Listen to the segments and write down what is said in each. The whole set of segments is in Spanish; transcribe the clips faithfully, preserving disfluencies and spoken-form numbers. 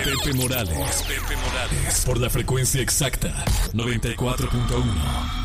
Pepe Morales. Pepe Morales. Por la frecuencia exacta, noventa y cuatro punto uno.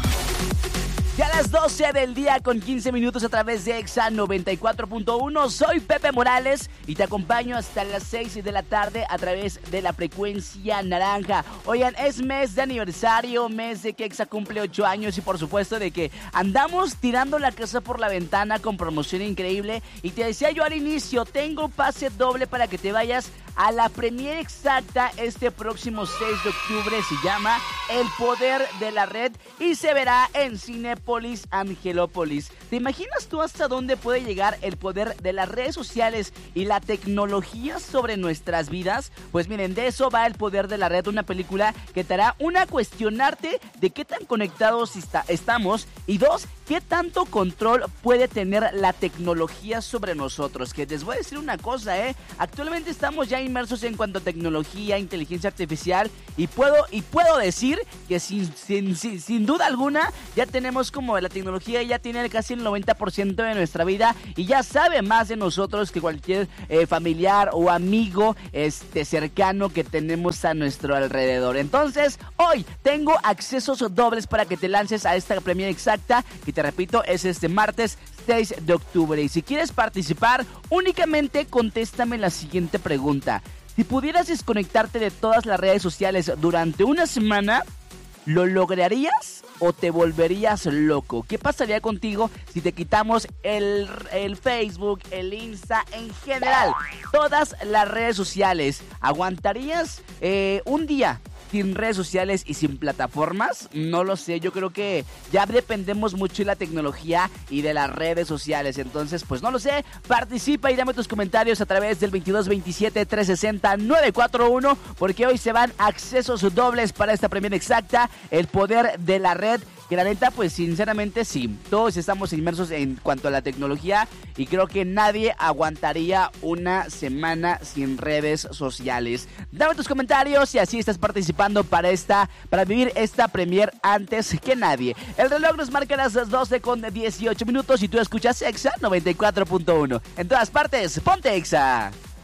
Ya a las doce del día con quince minutos a través de Exa noventa y cuatro punto uno. Soy Pepe Morales y te acompaño hasta las seis de la tarde a través de la frecuencia naranja. Oigan, es mes de aniversario, mes de que Exa cumple ocho años y por supuesto de que andamos tirando la casa por la ventana con promoción increíble. Y te decía yo al inicio, tengo pase doble para que te vayas a la premiere exacta este próximo seis de octubre. Se llama El Poder de la Red y se verá en Cinépolis Angelópolis. ¿Te imaginas tú hasta dónde puede llegar el poder de las redes sociales y la tecnología sobre nuestras vidas? Pues miren, de eso va El Poder de la Red, una película que te hará, una, cuestionarte de qué tan conectados está, estamos, y dos, qué tanto control puede tener la tecnología sobre nosotros. Que les voy a decir una cosa, eh, actualmente estamos ya inmersos en cuanto a tecnología, inteligencia artificial, y puedo y puedo decir que sin, sin, sin, sin duda alguna ya tenemos como la tecnología ya tiene casi el noventa por ciento de nuestra vida y ya sabe más de nosotros que cualquier eh, familiar o amigo este cercano que tenemos a nuestro alrededor. Entonces, hoy tengo accesos dobles para que te lances a esta premiere exacta, que te repito, es este martes seis de octubre. Y si quieres participar, únicamente contéstame la siguiente pregunta. Si pudieras desconectarte de todas las redes sociales durante una semana, ¿lo lograrías o te volverías loco? ¿Qué pasaría contigo si te quitamos el, el Facebook, el Insta, en general, todas las redes sociales? ¿Aguantarías eh, un día sin redes sociales y sin plataformas? No lo sé, yo creo que ya dependemos mucho de la tecnología y de las redes sociales. Entonces, pues no lo sé, participa y dame tus comentarios a través del veintidós veintisiete trescientos sesenta novecientos cuarenta y uno, porque hoy se van accesos dobles para esta premiere exacta, El Poder de la Red. Que la neta, pues sinceramente sí, todos estamos inmersos en cuanto a la tecnología y creo que nadie aguantaría una semana sin redes sociales. Dame tus comentarios y así estás participando para esta, para vivir esta premier antes que nadie. El reloj nos marca las doce con dieciocho minutos y tú escuchas Exa noventa y cuatro punto uno. En todas partes, ponte Exa.